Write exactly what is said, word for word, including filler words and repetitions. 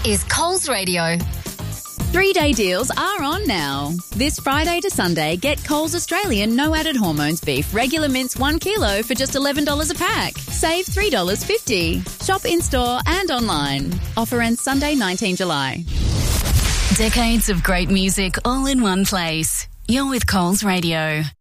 is Coles Radio. Three-day deals are on now. This Friday to Sunday, get Coles Australian no added hormones beef regular mince one kilo for just eleven dollars a pack. Save three dollars fifty. Shop in-store and online. Offer ends Sunday, nineteenth July. Decades of great music all in one place. You're with Coles Radio.